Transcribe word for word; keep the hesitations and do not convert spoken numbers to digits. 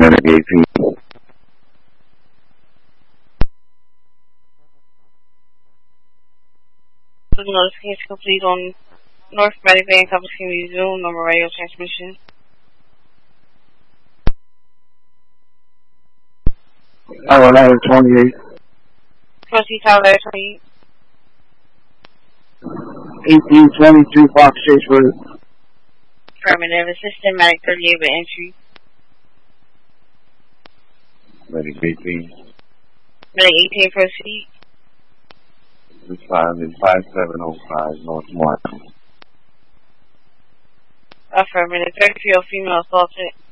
Medic eighteen. The notification complete on North Medic Bay, Couple Scheme Zoom, number radio transmission. Oh, nine twenty-eight. Twenty Tower twenty-eight. eighteen twenty-two Fox Chase Road. Affirmative. Assistant Medic thirty-eight with entry. Medic eighteen. Medic eighteen proceed. This five is five seven oh five North Markham. Affirmative. thirty-three female assaulted.